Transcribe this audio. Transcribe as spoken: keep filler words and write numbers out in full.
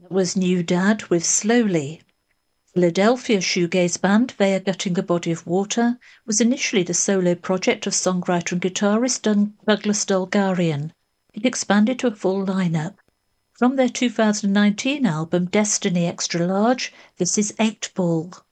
Was New Dad with Slowly. Philadelphia shoegaze band They Are Gutting a Body of Water was initially the solo project of songwriter and guitarist Douglas Dolgarian. It expanded to a full lineup. From their two thousand nineteen album Destiny Extra Large, this is Eight Ball.